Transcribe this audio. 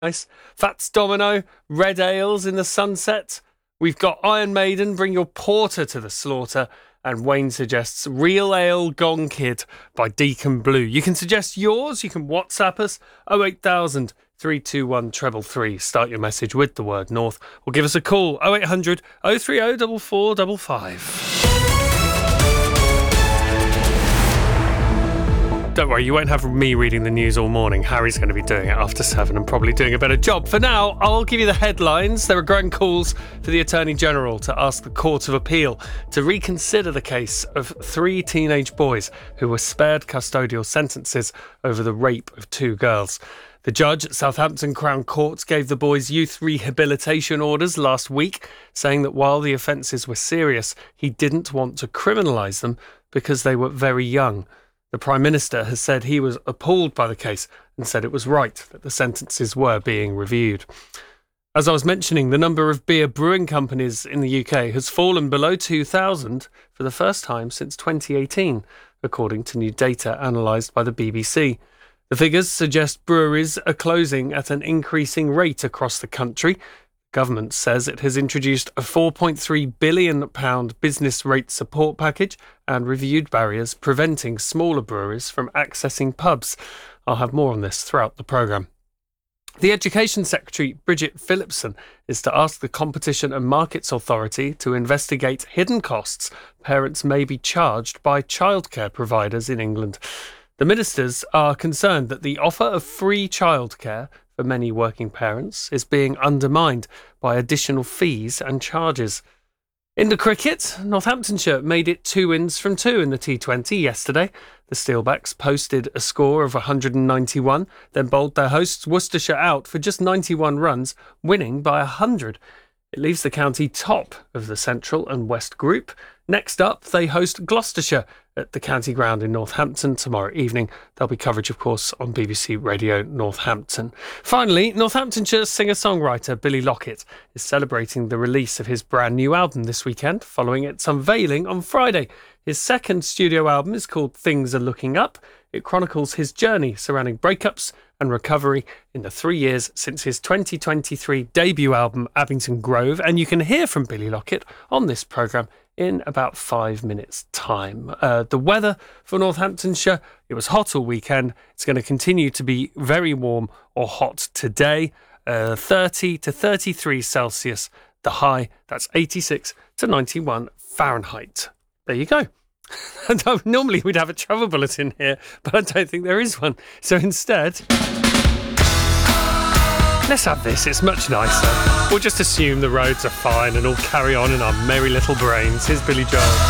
Nice. Fats Domino, Red Ales in the Sunset. We've got Iron Maiden, Bring Your Porter to the Slaughter. And Wayne suggests Real Ale Gong Kid by Deacon Blue. You can suggest yours. You can WhatsApp us 08000 321 333. Start your message with the word North. Or give us a call 0800 030 4455. Don't worry, you won't have me reading the news all morning. Harry's going to be doing it after 7 and probably doing a better job. For now, I'll give you the headlines. There are growing calls for the Attorney General to ask the Court of Appeal to reconsider the case of 3 teenage boys who were spared custodial sentences over the rape of 2 girls. The judge at Southampton Crown Court gave the boys youth rehabilitation orders last week, saying that while the offences were serious, he didn't want to criminalise them because they were very young. The Prime Minister has said he was appalled by the case and said it was right that the sentences were being reviewed. As I was mentioning, the number of beer brewing companies in the UK has fallen below 2,000 for the first time since 2018, according to new data analysed by the BBC. The figures suggest breweries are closing at an increasing rate across the country. Government says it has introduced a £4.3 billion business rate support package and reviewed barriers preventing smaller breweries from accessing pubs. I'll have more on this throughout the programme. The Education Secretary, Bridget Phillipson, is to ask the Competition and Markets Authority to investigate hidden costs parents may be charged by childcare providers in England. The ministers are concerned that the offer of free childcare for many working parents is being undermined by additional fees and charges. In the cricket, Northamptonshire made it 2 wins from 2 in the T20 yesterday. The Steelbacks posted a score of 191, then bowled their hosts Worcestershire out for just 91 runs, winning by 100. It leaves the county top of the Central and West Group. Next up, they host Gloucestershire at the county ground in Northampton tomorrow evening. There'll be coverage, of course, on BBC Radio Northampton. Finally, Northamptonshire singer-songwriter Billy Lockett is celebrating the release of his brand new album this weekend, following its unveiling on Friday. His second studio album is called Things Are Looking Up. It chronicles his journey surrounding breakups and recovery in the 3 years since his 2023 debut album, Abington Grove. And you can hear from Billy Lockett on this programme in about 5 minutes' time. The weather for Northamptonshire, it was hot all weekend. It's going to continue to be very warm or hot today. 30 to 33 Celsius. The high, that's 86 to 91 Fahrenheit. There you go. Normally we'd have a travel bulletin here, but I don't think there is one. So instead, let's have this. It's much nicer. We'll just assume the roads are fine and all carry on in our merry little brains. Here's Billy Joel.